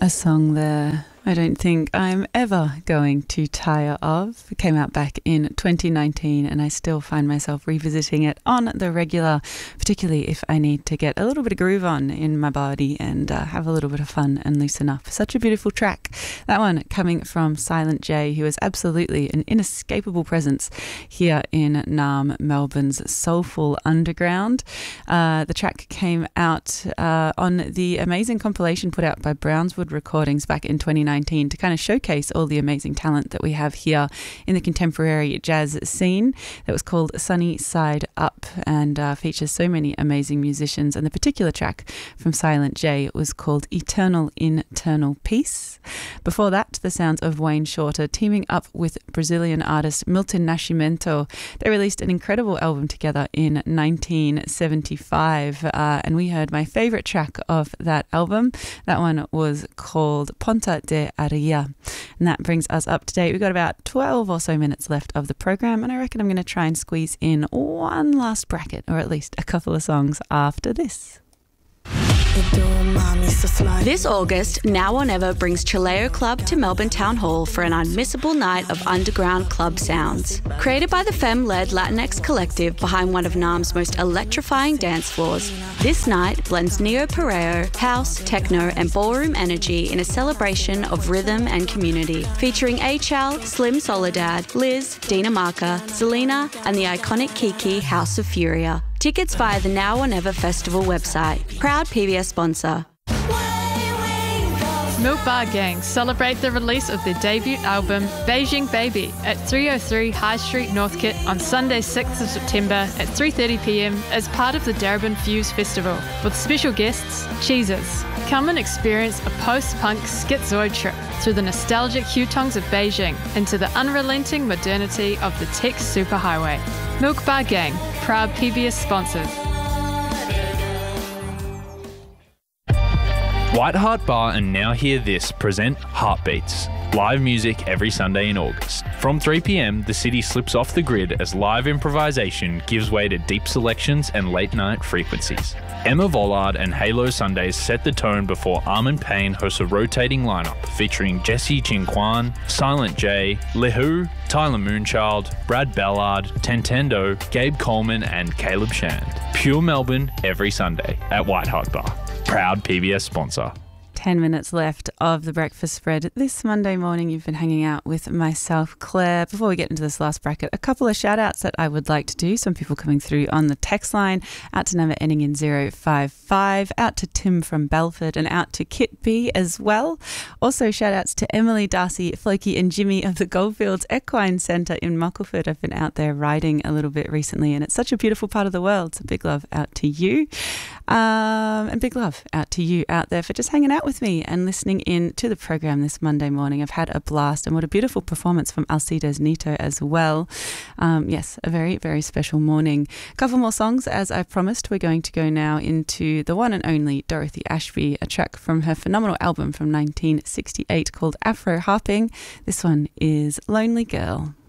A song there I don't think I'm ever going to tire of. It came out back in 2019 and I still find myself revisiting it on the regular, particularly if I need to get a little bit of groove on in my body and have a little bit of fun and loosen up. Such a beautiful track. That one coming from Silent J, who is absolutely an inescapable presence here in Naarm, Melbourne's soulful underground. The track came out on the amazing compilation put out by Brownswood Recordings back in 2019 to kind of showcase all the amazing talent that we have here in the contemporary jazz scene. That was called Sunny Side Up and features so many amazing musicians. And the particular track from Silent J was called Eternal Internal Peace. Before that, the sounds of Wayne Shorter teaming up with Brazilian artist Milton Nascimento. They released an incredible album together in 1975 and we heard my favourite track of that album. That one was called Ponta de Areia. And that brings us up to date. We've got about 12 or so minutes left of the program and I reckon I'm going to try and squeeze in one last bracket or at least a couple of songs after this. This August, Now or Never brings Chileo Club to Melbourne Town Hall for an unmissable night of underground club sounds. Created by the femme-led Latinx collective behind one of Naarm's most electrifying dance floors, this night blends neo-perreo, house, techno and ballroom energy in a celebration of rhythm and community, featuring A-Chal, Slim Soledad, Liz, Dina Marca, Zelina and the iconic Kiki House of Furia. Tickets via the Now or Never Festival website. Proud PBS sponsor. Milk Bar Gang celebrate the release of their debut album, Beijing Baby, at 303 High Street, Northcote on Sunday 6th of September at 3:30pm as part of the Darebin Fuse Festival, with special guests, Cheezers. Come and experience a post-punk schizoid trip through the nostalgic hutongs of Beijing into the unrelenting modernity of the tech superhighway. Milk Bar Gang, proud PBS sponsors. White Heart Bar and Now Hear This present Heartbeats, live music every Sunday in August. From 3pm, the city slips off the grid as live improvisation gives way to deep selections and late-night frequencies. Emma Vollard and Halo Sundays set the tone before Armin Payne hosts a rotating lineup featuring Jesse Chinquan, Silent J, Lehu, Tyler Moonchild, Brad Ballard, Tentendo, Gabe Coleman and Caleb Shand. Pure Melbourne every Sunday at White Heart Bar. Proud PBS sponsor. 10 minutes left of the breakfast spread. This Monday morning you've been hanging out with myself, Claire. Before we get into this last bracket, a couple of shout outs that I would like to do. Some people coming through on the text line, out to number ending in 055, out to Tim from Belford and out to Kit B as well. Also shout outs to Emily, Darcy, Floki and Jimmy of the Goldfields Equine Centre in Muckleford. I've been out there riding a little bit recently and it's such a beautiful part of the world. So big love out to you. And big love out to you out there for just hanging out with me and listening in to the program this Monday morning. I've had a blast and what a beautiful performance from Alcides Nito as well. Yes, a very, very special morning. A couple more songs as I promised. We're going to go now into the one and only Dorothy Ashby, a track from her phenomenal album from 1968 called Afro Harping. This one is Lonely Girl.